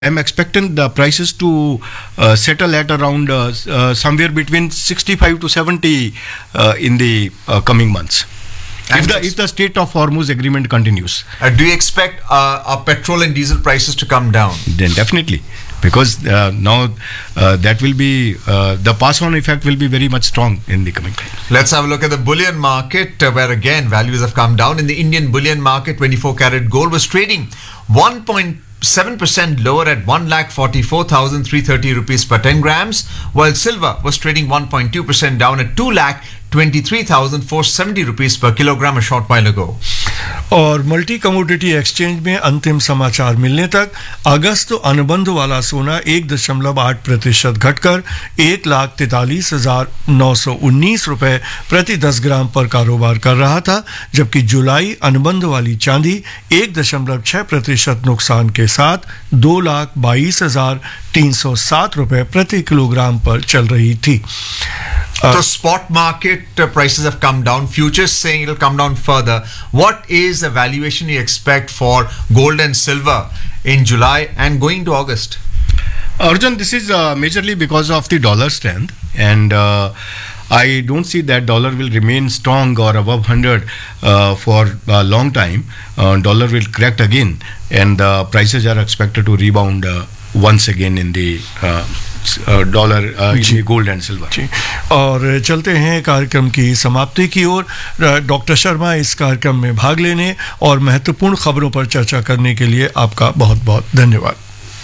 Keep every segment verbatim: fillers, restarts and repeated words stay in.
I'm expecting the prices to uh, settle at around uh, uh, somewhere between sixty-five to seventy uh, in the uh, coming months. If the, if the state of Hormuz agreement continues. Uh, do you expect uh, our petrol and diesel prices to come down? Then definitely. Because uh, now uh, that will be, uh, the pass-on effect will be very much strong in the coming time. Let's have a look at the bullion market, uh, where again values have come down. In the Indian bullion market, twenty-four karat gold was trading one point seven percent lower at one lakh forty-four thousand three hundred thirty rupees per ten grams, while silver was trading one point two percent down at two lakh twenty-three thousand four hundred seventy rupees per kilogram a short while ago. और multi commodity exchange में अंतिम समाचार मिलने तक अगस्त अनुबंध वाला सोना एक दशमलव आठ प्रतिशत घटकर एक लाख तैतालीस हजार नौ सौ उन्नीस रुपए प्रति दस ग्राम पर कारोबार कर रहा था, जबकि जुलाई अनुबंध वाली चांदी एक दशमलव छह प्रतिशत नुकसान के साथ दो लाख बाईस हजार तीन सौ सात रुपए प्रति किलोग्राम पर चल रही थी. Uh, so spot market uh, prices have come down. Futures saying it'll come down further. What is the valuation you expect for gold and silver in July and going to August? Arjun, this is uh, majorly because of the dollar strength, and uh, I don't see that dollar will remain strong or above one hundred uh, for a long time. Uh, dollar will correct again, and the prices are expected to rebound uh, once again in the uh, dollar gold and silver. और चलते हैं कार्यक्रम की समाप्ति की ओर. Doctor Sharma, इस कार्यक्रम में भाग लेने और महत्वपूर्ण खबरों पर चर्चा करने के लिए आपका बहुत बहुत धन्यवाद.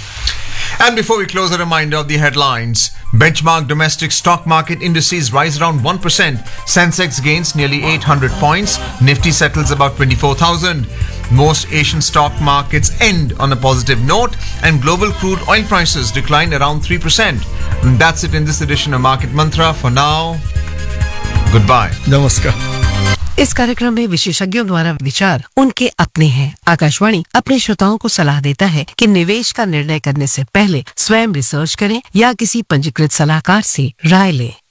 And before we close, a reminder of the headlines. Benchmark domestic stock market indices rise around one percent. Sensex gains nearly eight hundred points. Nifty settles about twenty-four thousand. Most Asian stock markets end on a positive note, and global crude oil prices decline around three percent. And that's it in this edition of Market Mantra. For now, goodbye. Namaskar. इस कार्यक्रम में विशेषज्ञों द्वारा विचार उनके अपने हैं. आकाशवाणी अपने श्रोताओं को सलाह देता है कि निवेश का निर्णय करने से पहले स्वयं रिसर्च करें या किसी पंजीकृत सलाहकार से राय लें.